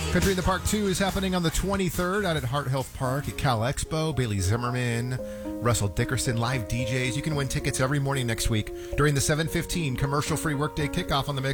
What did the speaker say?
Country in the Park 2 is happening on the 23rd out at Heart Health Park at Cal Expo. Bailey Zimmerman, Russell Dickerson, live DJs. You can win tickets every morning next week during the 7:15 commercial-free workday kickoff on the Mix